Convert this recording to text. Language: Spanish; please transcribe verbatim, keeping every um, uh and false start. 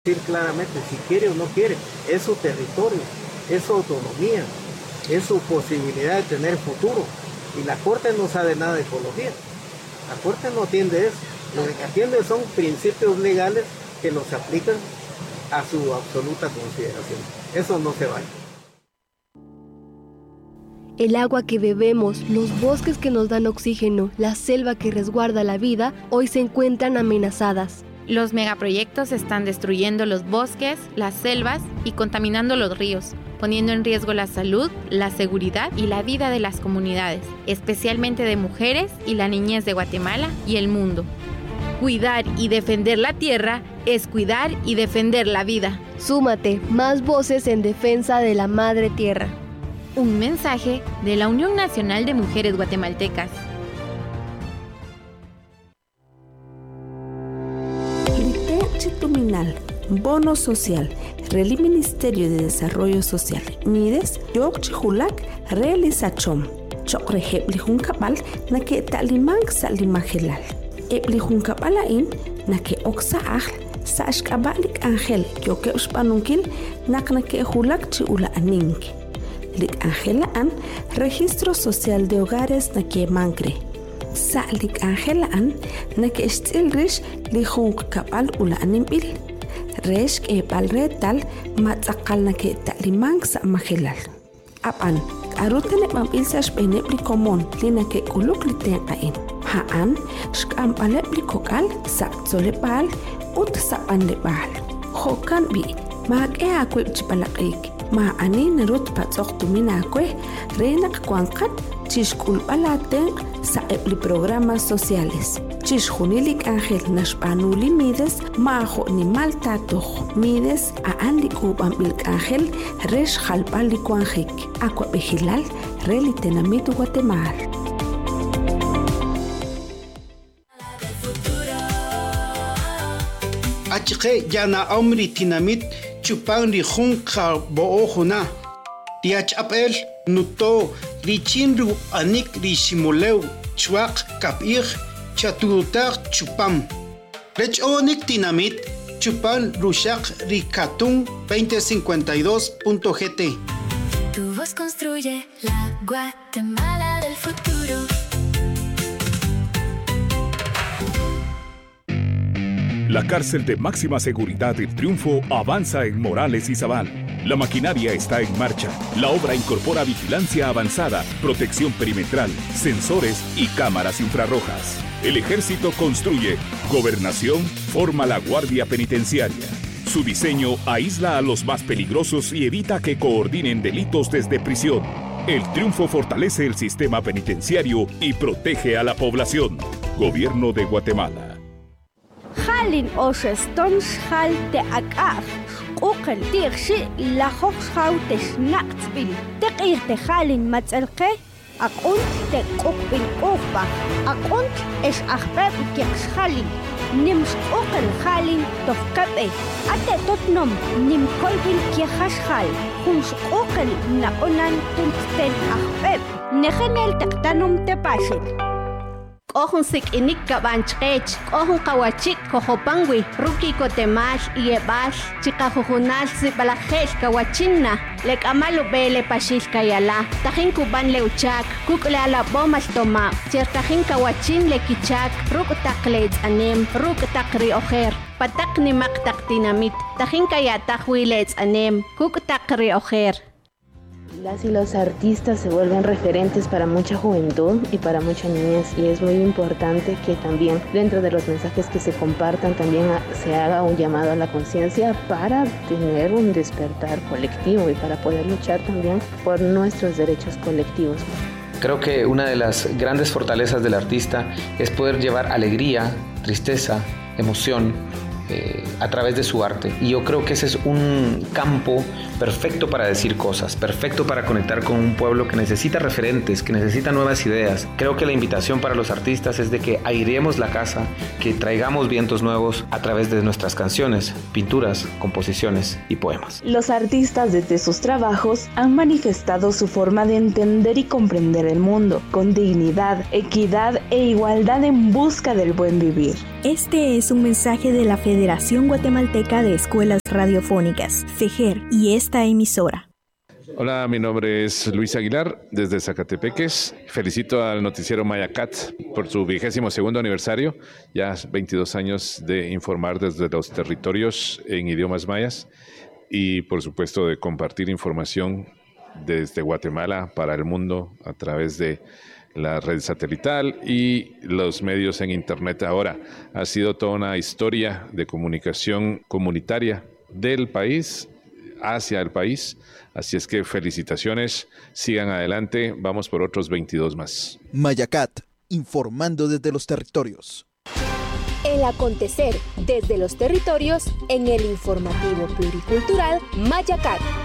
decir claramente si quiere o no quiere, es su territorio, es su autonomía, es su posibilidad de tener futuro. Y la Corte no sabe nada de ecología, la Corte no atiende eso, lo que atiende son principios legales que los aplican a su absoluta consideración. Eso no se vale. El agua que bebemos, los bosques que nos dan oxígeno, la selva que resguarda la vida, hoy se encuentran amenazadas. Los megaproyectos están destruyendo los bosques, las selvas y contaminando los ríos, poniendo en riesgo la salud, la seguridad y la vida de las comunidades, especialmente de mujeres y la niñez de Guatemala y el mundo. Cuidar y defender la tierra es cuidar y defender la vida. Súmate, más voces en defensa de la madre tierra. Un mensaje de la Unión Nacional de Mujeres Guatemaltecas. Chituminal, Bono Social, Reli Ministerio de Desarrollo Social, Mides, Yok Chihulak, Realizachom, Chok Rehebli Junkabal, Nake Talimang Salimagelal, Ebli Junkabalain, Nake Oxa Ajl, Sashkabalik Angel, Yoke Uspanunkil, Naknake Hulak Chiula Anink, Lik Angela An, Registro Social de Hogares Nake Mangre. Salik Angela An, Nake Stilrish, Lihunk Kabal Ula Animbil, Resh Ebal Retal, Matzakal Nake Talimang Sa Magelal. Apan, Arutene Mambil Sash Benepli Komon, Linake Kuluk Litengain. Haan, Shkam Alepli Kokal, Sak Zolepal, Ut Sapan Lebal. Hokan Bi, Mag Ea Kweb Chipalakik, Ma Ani Nerut Patzok Tuminakwe, Renak Kwankat, Chishkul Palateng, sa epli programas sociales. Chishjunilik Ángel Nashpanuli Mides, Majo ni Maltatoh Mides, a Andi Kuban Bilk Ángel, Resh Jalpaliku Ángel, Aqua Bejilal, Reli Tenamitu Guatemala. Achke Yana Omri Tinamit, Chupan Rijunka Boojuna, Tiach Apel, Nuto, Richinru Anik Rishimoleu, Chuak Kapir, Chaturutar Chupam. Rech Onik Tinamit, Chupan Rushak Rikatung veinte cincuenta y dos punto g t. Tu voz construye la Guatemala del futuro. La cárcel de máxima seguridad El Triunfo avanza en Morales y Zabal. La maquinaria está en marcha. La obra incorpora vigilancia avanzada, protección perimetral, sensores y cámaras infrarrojas. El ejército construye. Gobernación forma la Guardia Penitenciaria. Su diseño aísla a los más peligrosos y evita que coordinen delitos desde prisión. El Triunfo fortalece el sistema penitenciario y protege a la población. Gobierno de Guatemala. Halin Osheston Shal te Akaf, Ukel Tirshi, La Hoxhau te Schnaxbil, Tekir te Halin Matzelke, Akunt te Ukbil Ufa, Akunt es Achbeb Keks Halin, Nims Ukel Halin Tofkabe, Ate Totnom, Nim Kolbil Kiehash Hal, Huns Ukel Naonan Tunkten Achbeb, Negenel Tektanum te Pashil. Kohun sik inik kabanchkech, kohun kawachik kohopangwi, ruki kotemash yebash, chikahujunal sipalajesh kawachinna, lek amalu bele pashil kayala, tajin kuban leuchak, kukle ala bomas toma, chertajin kawachin lekichak, ruk takleit anem, ruk takri ojer, patak ni maktak dinamit, tajin kayatajwilets anem, kuk takri ojer. Las y los artistas se vuelven referentes para mucha juventud y para mucha niñez, y es muy importante que también dentro de los mensajes que se compartan también se haga un llamado a la conciencia para tener un despertar colectivo y para poder luchar también por nuestros derechos colectivos. Creo que una de las grandes fortalezas del artista es poder llevar alegría, tristeza, emoción, Eh, a través de su arte, y yo creo que ese es un campo perfecto para decir cosas, perfecto para conectar con un pueblo que necesita referentes, que necesita nuevas ideas. Creo que la invitación para los artistas es de que airemos la casa, que traigamos vientos nuevos a través de nuestras canciones, pinturas, composiciones y poemas. Los artistas desde sus trabajos han manifestado su forma de entender y comprender el mundo, con dignidad, equidad e igualdad en busca del buen vivir. Este es un mensaje de la Federación Guatemalteca de Escuelas Radiofónicas, FEGER, y esta emisora. Hola, mi nombre es Luis Aguilar, desde Zacatepeques. Felicito al noticiero Mayacat por su vigésimo segundo aniversario, ya veintidós años de informar desde los territorios en idiomas mayas y, por supuesto, de compartir información desde Guatemala para el mundo a través de la red satelital y los medios en internet. Ahora ha sido toda una historia de comunicación comunitaria del país hacia el país, así es que felicitaciones, sigan adelante, vamos por otros veintidós más. Mayacat, informando desde los territorios. El acontecer desde los territorios en el informativo pluricultural Mayacat.